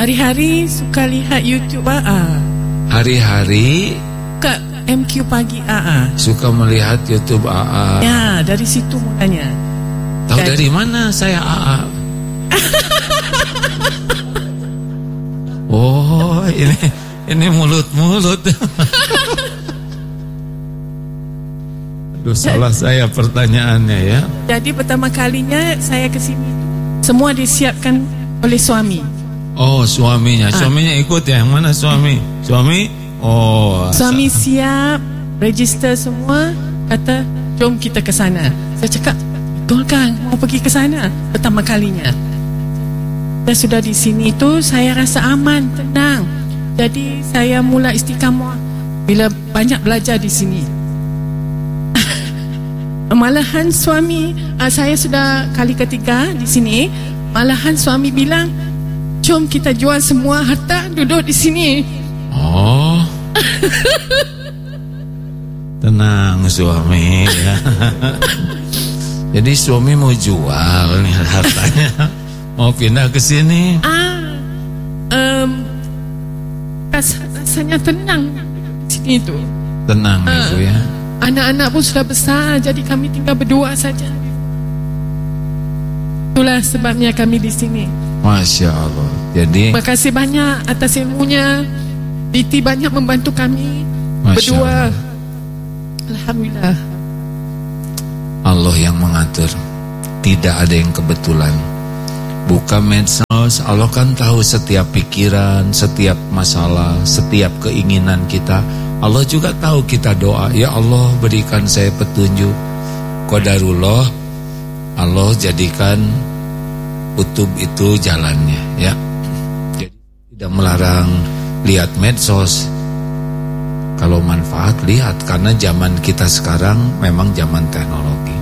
Hari-hari suka lihat YouTube Hari-hari Suka MQ Pagi suka melihat YouTube Ya, dari situ mulanya. Tahu dari mana saya Oh, ini mulut-mulut. Aduh, salah saya pertanyaannya ya. Jadi pertama kalinya saya ke sini semua disiapkan oleh suami. Oh, suaminya. Suaminya ikut ya? Yang mana suami? Suami? Oh. Suami siap, register semua, kata jom kita ke sana. Saya cakap, betul kan mau pergi ke sana pertama kalinya. Dan sudah di sini tu saya rasa aman, tenang. Jadi saya mula istiqamah bila banyak belajar di sini. Malahan suami, saya sudah kali ketiga di sini. Malahan suami bilang, jom kita jual semua harta, duduk di sini. Oh. Tenang suami ya. Jadi suami mau jual nih hartanya, mau pindah ke sini. Rasanya tenang di sini tu. Tenang itu ya. Anak-anak pun sudah besar, jadi kami tinggal berdua saja. Itulah sebabnya kami di sini. Masya Allah. Jadi terima kasih banyak atas ilmunya. Diti banyak membantu kami berdua. Alhamdulillah. Allah yang mengatur. Tidak ada yang kebetulan. Buka medsos, Allah kan tahu setiap pikiran, setiap masalah, setiap keinginan kita. Allah juga tahu kita doa, ya Allah berikan saya petunjuk. Qadarullah, Allah jadikan kutub itu jalannya ya. Jadi tidak melarang lihat medsos. Kalau manfaat lihat, karena zaman kita sekarang memang zaman teknologi.